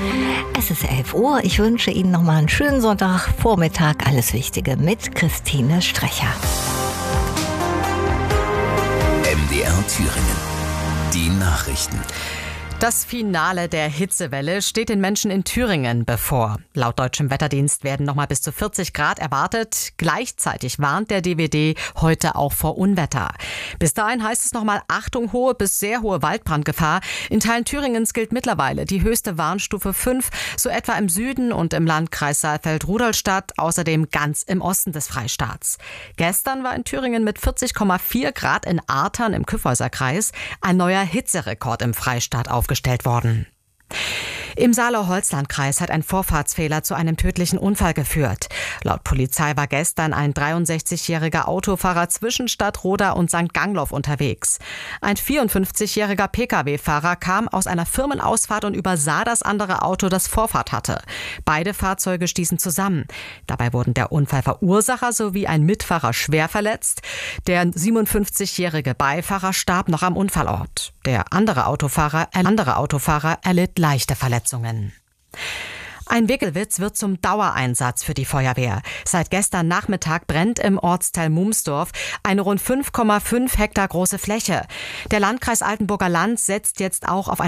Es ist 11 Uhr. Ich wünsche Ihnen nochmal einen schönen Sonntagvormittag. Alles Wichtige mit Christine Strecher. MDR Thüringen. Die Nachrichten. Das Finale der Hitzewelle steht den Menschen in Thüringen bevor. Laut deutschem Wetterdienst werden nochmal bis zu 40 Grad erwartet. Gleichzeitig warnt der DWD heute auch vor Unwetter. Bis dahin heißt es nochmal Achtung, hohe bis sehr hohe Waldbrandgefahr. In Teilen Thüringens gilt mittlerweile die höchste Warnstufe 5, so etwa im Süden und im Landkreis Saalfeld-Rudolstadt, außerdem ganz im Osten des Freistaats. Gestern war in Thüringen mit 40,4 Grad in Artern im Kyffhäuserkreis ein neuer Hitzerekord im Freistaat aufgestellt worden. Im Saale-Holzland-Kreis hat ein Vorfahrtsfehler zu einem tödlichen Unfall geführt. Laut Polizei war gestern ein 63-jähriger Autofahrer zwischen Stadtroda und St. Gangloff unterwegs. Ein 54-jähriger Pkw-Fahrer kam aus einer Firmenausfahrt und übersah das andere Auto, das Vorfahrt hatte. Beide Fahrzeuge stießen zusammen. Dabei wurden der Unfallverursacher sowie ein Mitfahrer schwer verletzt. Der 57-jährige Beifahrer starb noch am Unfallort. Der andere Autofahrer erlitt leichte Verletzungen. Ein Wickelwitz wird zum Dauereinsatz für die Feuerwehr. Seit gestern Nachmittag brennt im Ortsteil Mumsdorf eine rund 5,5 Hektar große Fläche. Der Landkreis Altenburger Land setzt jetzt auch auf